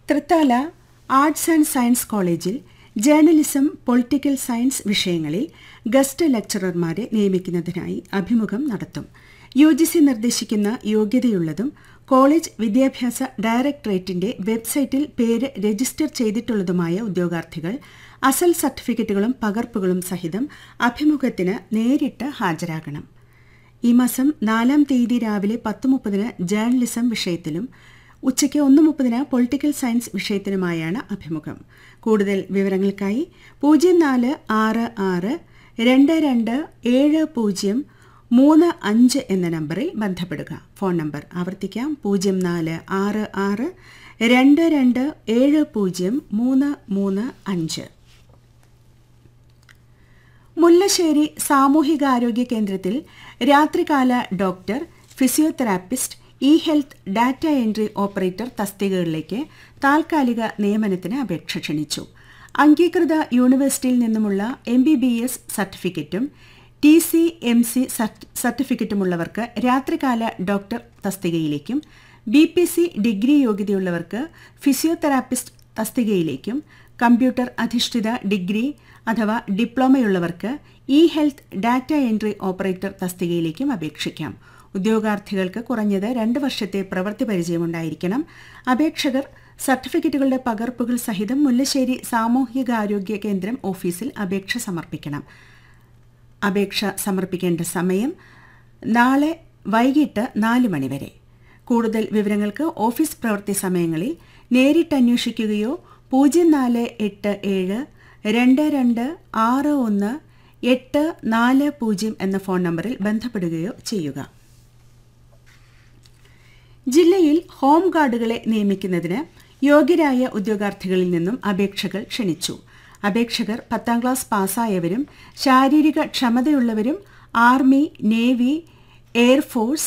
Thrithala arts and science കോളേജിൽ journalism, political science വിഷയങ്ങളിൽ guest ലെക്ചറർമാരെ നിയമിക്കുന്നതിനായി അഭിമുഖം നടത്തും. UGC നിർദ്ദേശിക്കുന്ന യോഗ്യതയുള്ളതും കോളേജ് വിദ്യാഭ്യാസ ഡയറക്ടറേറ്റിന്റെ വെബ്സൈറ്റിൽ പേര് രജിസ്റ്റർ ചെയ്തിട്ടുള്ളതുമായ ഉദ്യോഗാർത്ഥികൾ അസൽ സർട്ടിഫിക്കറ്റുകളും പകർപ്പുകളും സഹിതം അഭിമുഖത്തിന് നേരിട്ട് ഹാജരാകണം. ഈ മാസം 4-ാം തീയതി രാവിലെ 10:30 ജേർണലിസം വിഷയത്തിലും ഉച്ചയ്ക്ക് 1:30 പൊളിറ്റിക്കൽ സയൻസ് വിഷയത്തിനുമായാണ് അഭിമുഖം. കൂടുതൽ വിവരങ്ങൾക്കായി 0466-227035 എന്ന നമ്പറിൽ ബന്ധപ്പെടുക. ഫോൺ നമ്പർ ആവർത്തിക്കാം: 0466-227035. മുല്ലശ്ശേരി സാമൂഹികാരോഗ്യ കേന്ദ്രത്തിൽ രാത്രികാല doctor, physiotherapist, health data entry operator തസ്തികകളിലേക്ക് താൽക്കാലിക നിയമനത്തിന് അപേക്ഷ ക്ഷണിച്ചു. അംഗീകൃത യൂണിവേഴ്സിറ്റിയിൽ നിന്നുമുള്ള MBBS സർട്ടിഫിക്കറ്റും TCMC സർട്ടിഫിക്കറ്റുമുള്ളവർക്ക് രാത്രികാല doctor തസ്തികയിലേക്കും, BPC degree യോഗ്യതയുള്ളവർക്ക് physiotherapist തസ്തികയിലേക്കും, computer അധിഷ്ഠിത ഡിഗ്രി അഥവാ ഡിപ്ലോമയുള്ളവർക്ക് ഹെൽത്ത് ഡാറ്റ എൻട്രി ഓപ്പറേറ്റർ തസ്തികയിലേക്കും അപേക്ഷിക്കാം. ഉദ്യോഗാർത്ഥികൾക്ക് കുറഞ്ഞത് 2 വർഷത്തെ പ്രവൃത്തി പരിചയമുണ്ടായിരിക്കണം. അപേക്ഷകർ സർട്ടിഫിക്കറ്റുകളുടെ പകർപ്പുകൾ സഹിതം മുല്ലശ്ശേരി സാമൂഹികാരോഗ്യ കേന്ദ്രം ഓഫീസിൽ അപേക്ഷ സമർപ്പിക്കണം. അപേക്ഷ സമർപ്പിക്കേണ്ട സമയം നാളെ വൈകിട്ട് 4 മണി വരെ. കൂടുതൽ വിവരങ്ങൾക്ക് ഓഫീസ് പ്രവൃത്തി സമയങ്ങളിൽ നേരിട്ട് അന്വേഷിക്കുകയോ 0487-2261-840 എന്ന ഫോൺ നമ്പറിൽ ബന്ധപ്പെടുകയോ ചെയ്യുക. ജില്ലയിൽ ഹോം ഗാർഡുകളെ നിയമിക്കുന്നതിന് യോഗ്യരായ ഉദ്യോഗാർത്ഥികളിൽ നിന്നും അപേക്ഷകൾ ക്ഷണിച്ചു. അപേക്ഷകർ 10ാം ക്ലാസ് പാസ്സായവരും ശാരീരിക ക്ഷമതയുള്ളവരും army, navy, air force,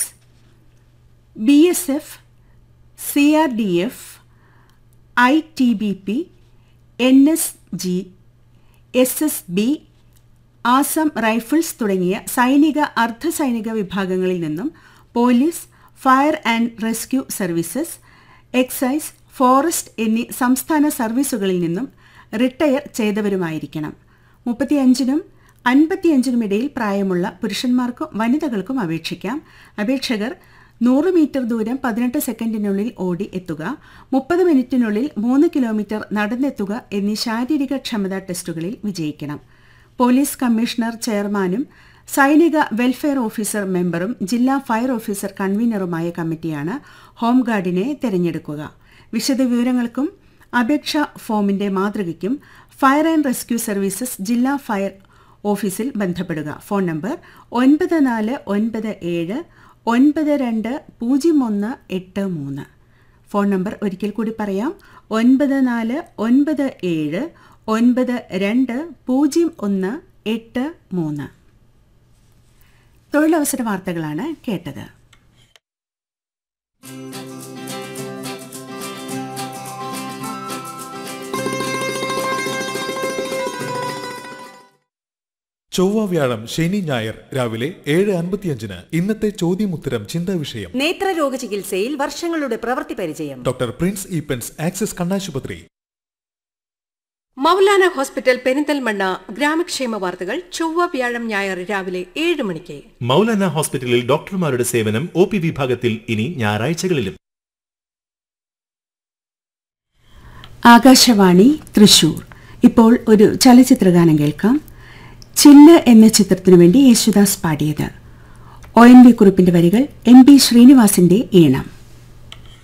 BSF, CRDF, ITBP, NSG, SSB, Assam rifles തുടങ്ങിയ സൈനിക, അർദ്ധസൈനിക വിഭാഗങ്ങളിൽ നിന്നും police, fire and rescue services, excise, forest എന്നീ സംസ്ഥാന സർവീസുകളിൽ നിന്നും റിട്ടയർ ചെയ്തവരുമായിരിക്കണം. 35-നും 55-നും ഇടയിൽ പ്രായമുള്ള പുരുഷന്മാർക്കും വനിതകൾക്കും അപേക്ഷിക്കാം. അപേക്ഷകർ 100 മീറ്റർ ദൂരം 18 സെക്കൻഡിനുള്ളിൽ ഓടി എത്തുക, 30 മിനിറ്റിനുള്ളിൽ 3 കിലോമീറ്റർ നടന്നെത്തുക എന്നീ ശാരീരിക ക്ഷമതാ ടെസ്റ്റുകളിൽ വിജയിക്കണം. പോലീസ് കമ്മീഷണർ ചെയർമാനും സൈനിക വെൽഫെയർ ഓഫീസർ മെമ്പറും ജില്ലാ ഫയർ ഓഫീസർ കൺവീനറുമായ കമ്മിറ്റിയാണ് ഹോംഗാർഡിനെ തെരഞ്ഞെടുക്കുക. വിശദവിവരങ്ങൾക്കും അപേക്ഷാ ഫോമിന്റെ മാതൃകയ്ക്കും ഫയർ ആൻഡ് റെസ്ക്യൂ സർവീസസ് ജില്ലാ ഫയർ ഓഫീസിൽ ബന്ധപ്പെടുക. Phone number 9497-920183. ഫോൺ നമ്പർ ഒരിക്കൽ കൂടി പറയാം: 9497-920183. തൊഴിലവസര വാർത്തകളാണ് കേട്ടത്. ചൊവ്വ, വ്യാഴം, ശനി, ഞായർ രാവിലെ 7:55 ഇന്നത്തെ ചോദ്യമുത്തരം ചിന്താ വിഷയം. നേത്രരോഗ ചികിത്സയിൽ വർഷങ്ങളുടെ പ്രവൃത്തി പരിചയം. ഡോക്ടർ പ്രിൻസ് ഈപ്പൻസ്, ആക്സിസ് കണ്ണാശുപത്രി. മൗലാന ഹോസ്പിറ്റൽ പെരിന്തൽമണ്ണ ഗ്രാമക്ഷേമ വാർത്തകൾ ചൊവ്വ, വ്യാഴം, ഞായർ രാവിലെ 7 മണിക്ക്. മൗലാന ഹോസ്പിറ്റലിൽ ഡോക്ടർമാരുടെ സേവനം OP വിഭാഗത്തിൽ ഇനി ഞായറാഴ്ചകളിലും. ആകാശവാണി തൃശൂർ. ഇപ്പോൾ ഒരു ചലച്ചിത്രഗാനം കേൾക്കാം. ചില്ല് എന്ന ചിത്രത്തിനു വേണ്ടി യേശുദാസ് പാടിയത്. ONV കുറുപ്പിന്റെ വരികൾ, MB ശ്രീനിവാസിന്റെ ഈണം.